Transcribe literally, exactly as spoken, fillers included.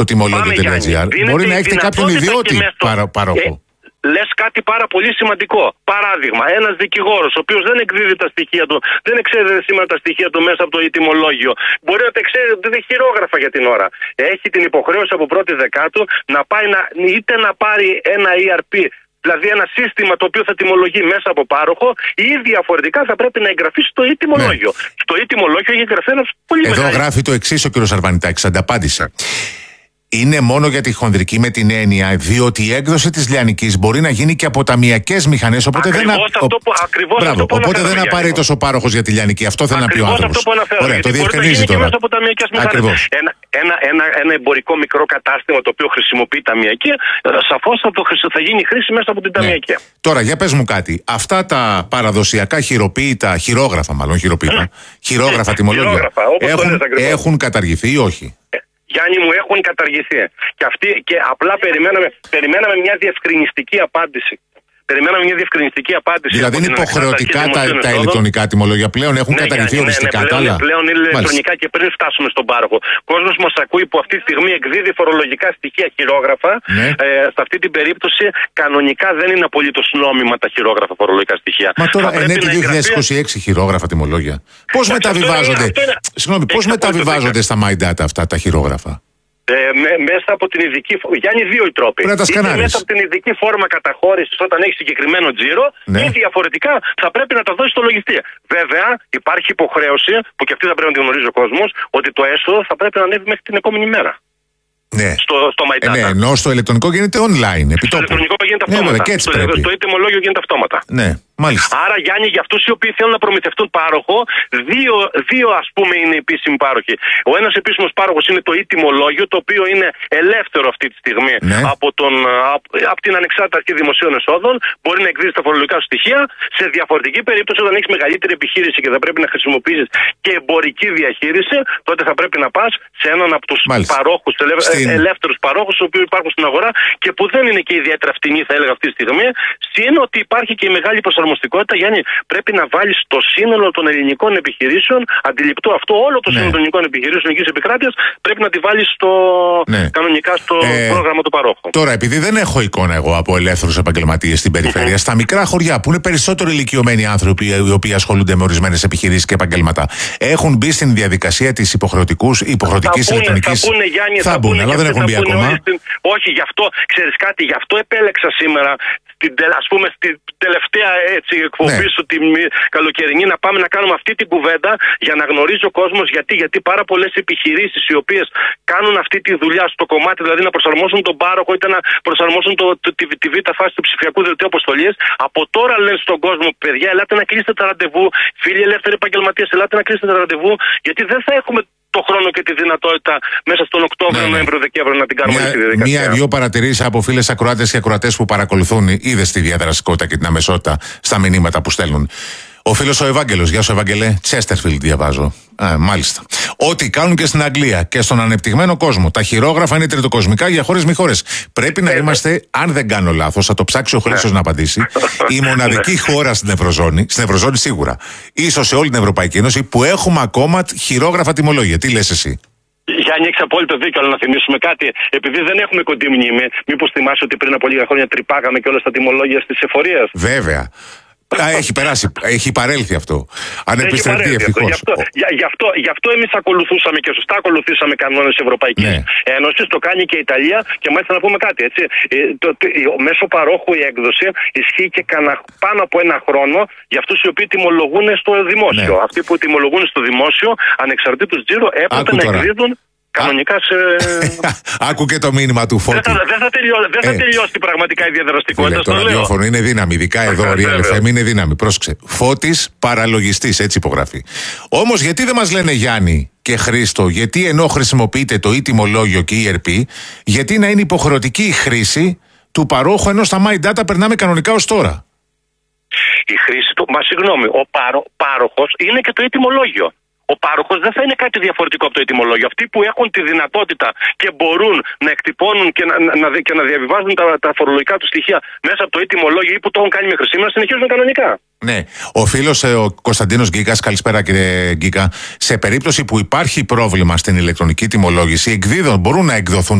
στο τιμολόγιο τελεία τζι άρ. Μπορεί να έχετε κάποιον ιδιώτη πάροχο. Ε, λες κάτι πάρα πολύ σημαντικό. Παράδειγμα, ένας δικηγόρος, ο οποίος δεν εκδίδει τα στοιχεία του, δεν εξέδεται σήμερα τα στοιχεία του μέσα από το τιμολόγιο, μπορεί να τα εξέδεται, δεν έχει χειρόγραφα για την ώρα. Έχει την υποχρέωση από πρώτη δεκάτου να πάει να, είτε να πάρει ένα ι αρ πι, δηλαδή ένα σύστημα το οποίο θα τιμολογεί μέσα από πάροχο, ή διαφορετικά θα πρέπει να εγγραφεί στο e-τιμολόγιο. Ναι. Στο e-τιμολόγιο έχει εγγραφεί ένα πολύ μεγάλο. Εδώ μεγάλη. Γράφει το εξής ο κ. Αρβανιτάκης, ανταπάντησε. Είναι μόνο για τη χονδρική με την έννοια, διότι η έκδοση της λιανικής μπορεί να γίνει και από ταμιακές μηχανές. Οπότε ακριβώς δεν, αυτό που, ακριβώς Μπράβο, αυτό που οπότε αναφέρω, δεν απαραίτητος ο πάροχος για τη λιανική. Αυτό θέλει να πει ο άνθρωπος. Αυτό που αναφέρω. Ωραία, το μπορεί διευκρινίζει να τώρα. Και μέσα από ταμιακές μηχανές. Ένα, ένα, ένα, ένα εμπορικό μικρό κατάστημα το οποίο χρησιμοποιεί ταμιακή, σαφώς θα, θα γίνει χρήση μέσα από την ταμιακή. Ναι. Τώρα, για πες μου κάτι. Αυτά τα παραδοσιακά χειροποίητα, χειρόγραφα μάλλον, χειροποίητα, χειρόγραφα τιμολόγια έχουν, έχουν καταργηθεί ή όχι? Γιάννη μου, έχουν καταργηθεί. Και, αυτή, και απλά περιμέναμε, περιμέναμε μια διευκρινιστική απάντηση. Περιμέναμε μια διευκρινιστική απάντηση. Δηλαδή είναι υποχρεωτικά τα, τα ηλεκτρονικά τιμολόγια πλέον, έχουν ναι, καταργηθεί ναι, οριστικά. Ναι, ναι, πλέον, πλέον είναι ηλεκτρονικά και πριν φτάσουμε στον πάροχο. Ο κόσμος μας ακούει που αυτή τη στιγμή εκδίδει φορολογικά στοιχεία χειρόγραφα. Ναι. Ε, σε αυτή την περίπτωση κανονικά δεν είναι απολύτως νόμιμα τα χειρόγραφα φορολογικά στοιχεία. Μα τώρα εν έτη δύο χιλιάδες είκοσι έξι χειρόγραφα τιμολόγια. Πώς μεταβιβάζονται, συγγνώμη, πώς μεταβιβάζονται στα MyData αυτά τα χειρόγραφα? Ε, με, μέσα από την ειδική. Γιάννη, δύο οι τρόποι. Είτε μέσα από την ειδική φόρμα καταχώρησης όταν έχει συγκεκριμένο τζίρο, ναι. Ή διαφορετικά θα πρέπει να τα δώσει στο λογιστή. Βέβαια, υπάρχει υποχρέωση, που και αυτή θα πρέπει να την γνωρίζει ο κόσμος, ότι το έσοδο θα πρέπει να ανέβει μέχρι την επόμενη μέρα. Ναι. Στο, στο MyData. Ε, ναι, ενώ στο ηλεκτρονικό γίνεται online. Επί στο ηλεκτρονικό γίνεται αυτόματα. Ναι, στο, στο e-τιμολόγιο γίνεται αυτόματα. Ναι, μάλιστα. Άρα, Γιάννη, για αυτούς οι οποίοι θέλουν να προμηθευτούν πάροχο, δύο, δύο ας πούμε είναι επίσημοι πάροχοι. Ο ένας επίσημος πάροχος είναι το e-τιμολόγιο, το οποίο είναι ελεύθερο αυτή τη στιγμή ναι. από, τον, από, από την Ανεξάρτητη Αρχή Δημοσίων Εσόδων. Μπορεί να εκδίδει τα φορολογικά σου στοιχεία. Σε διαφορετική περίπτωση, όταν έχεις μεγαλύτερη επιχείρηση και θα πρέπει να χρησιμοποιήσεις και εμπορική διαχείριση, τότε θα πρέπει να πας σε έναν από τους παρόχους, Στην... ελεύθερους παρόχους, οι οποίοι υπάρχουν στην αγορά και που δεν είναι και ιδιαίτερα φτηνοί, θα έλεγα αυτή τη στιγμή. Συν ότι υπάρχει και η μεγάλη προσαρμοστικότητα, Γιάννη, πρέπει να βάλεις το σύνολο των ελληνικών επιχειρήσεων, αντιληπτό αυτό, όλο το ναι. σύνολο των ελληνικών επιχειρήσεων ελληνικής επικράτειας, πρέπει να τη βάλεις στο... ναι. κανονικά στο ε... πρόγραμμα του παρόχου. Τώρα, επειδή δεν έχω εικόνα εγώ από ελεύθερους επαγγελματίες στην περιφέρεια, mm-hmm. στα μικρά χωριά που είναι περισσότερο ηλικιωμένοι άνθρωποι οι οποίοι ασχολούνται με ορισμένες επιχειρήσεις και επαγγέλματα, έχουν μπει στην διαδικασία της υποχρεωτικής ηλεκτρονικής. Θα πούνε, Γιάννη, θα μπουν, αλλά δεν έχουν μπει ακόμα. Στην... Όχι, γι' αυτό, ξέρεις κάτι, γι' αυτό επέλεξα σήμερα, στην, ας πούμε, στην τελευταία έτσι, εκπομπή ναι. σου, την καλοκαιρινή, να πάμε να κάνουμε αυτή την κουβέντα για να γνωρίζει ο κόσμος γιατί, γιατί πάρα πολλές επιχειρήσεις οι οποίες κάνουν αυτή τη δουλειά στο κομμάτι, δηλαδή να προσαρμόσουν τον πάροχο είτε να προσαρμόσουν το, το, τη, τη β' φάση του ψηφιακού δελτίου αποστολής, από τώρα λένε στον κόσμο, παιδιά, ελάτε να κλείσετε τα ραντεβού, φίλοι ελεύθεροι επαγγελματίες, ελάτε να κλείσετε τα ραντεβού, γιατί δεν θα έχουμε το χρόνο και τη δυνατότητα μέσα στον Οκτώβριο, ναι, Νοέμβριο, Δεκέμβριο να την κάνουμε μια, αυτή τη διαδικασία. Μία-δύο παρατηρήσεις από φίλες ακροάτες και ακροατές που παρακολουθούν, είδες τη διαδραστικότητα και την αμεσότητα στα μηνύματα που στέλνουν. Ο φίλος ο Ευάγγελος, γεια σου Ευάγγελε, Τσέστερφιλντ διαβάζω. Α, μάλιστα. Ό,τι κάνουν και στην Αγγλία και στον ανεπτυγμένο κόσμο. Τα χειρόγραφα είναι τριτοκοσμικά για χώρες μη χώρες. Πρέπει να είμαστε, αν δεν κάνω λάθος, θα το ψάξει ο Χρήστος να απαντήσει, η μοναδική χώρα στην Ευρωζώνη, στην Ευρωζώνη σίγουρα, ίσως σε όλη την Ευρωπαϊκή Ένωση, που έχουμε ακόμα χειρόγραφα τιμολόγια. Τι λες εσύ? Γιάννη, έχεις απόλυτο δίκιο, αλλά να θυμίσουμε κάτι. Επειδή δεν έχουμε κοντή μνήμη, μήπως θυμάσαι ότι πριν από λίγα χρόνια τρυπάγαμε και όλα στα τιμολόγια στις εφορίες? Βέβαια. Α, έχει περάσει, έχει παρέλθει αυτό. Αν επιστρεφτεί ευτυχώς. Γι' αυτό, γι, γι αυτό, γι' αυτό εμείς ακολουθούσαμε και σωστά ακολουθήσαμε κανόνες Ευρωπαϊκής ναι. Ένωσης, το κάνει και η Ιταλία και μάλιστα να πούμε κάτι. Έτσι. Το, το, μέσω παρόχου η έκδοση ισχύει και κανα, πάνω από ένα χρόνο για αυτούς οι οποίοι τιμολογούν στο δημόσιο. Ναι. Αυτοί που τιμολογούν στο δημόσιο, ανεξαρτήτως τζίρου, έπρεπε να εκδίδουν. Κανονικά σε. Άκου και το μήνυμα του Φώτη. Δεν θα, δεν θα, τελειώ, δεν θα ε, τελειώσει πραγματικά η διαδραστικότητα. Το ραδιόφωνο είναι δύναμη, ειδικά εδώ ο Real εφ εμ είναι δύναμη. Πρόσεξε. Φώτης παραλογιστής, έτσι υπογραφεί. Όμως γιατί δεν μας λένε Γιάννη και Χρήστο, γιατί ενώ χρησιμοποιείτε το e-τιμολόγιο και ι αρ πι, γιατί να είναι υποχρεωτική η χρήση του παρόχου ενώ στα MyData περνάμε κανονικά ως τώρα? Η χρήση του. Μα συγγνώμη, ο πάρο, πάροχος είναι και το e-τιμολόγιο. Ο πάροχος δεν θα είναι κάτι διαφορετικό από το ετοιμολόγιο. Αυτοί που έχουν τη δυνατότητα και μπορούν να εκτυπώνουν και να, να, και να διαβιβάζουν τα, τα φορολογικά του στοιχεία μέσα από το ετοιμολόγιο ή που το έχουν κάνει μέχρι σήμερα, συνεχίζουν κανονικά. Ναι. Ο φίλος ο Κωνσταντίνος Γκίκας, καλησπέρα κύριε Γκίκα. Σε περίπτωση που υπάρχει πρόβλημα στην ηλεκτρονική τιμολόγηση, εκδίδων μπορούν να εκδοθούν